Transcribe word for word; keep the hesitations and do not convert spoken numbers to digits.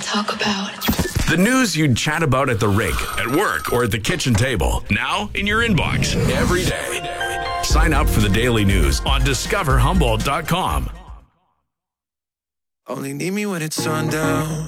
talk about. The news you'd chat about at the rink, at work, or at the kitchen table. Now in your inbox every day. Sign up for the daily news on discover humboldt dot com. Only need me when it's sundown.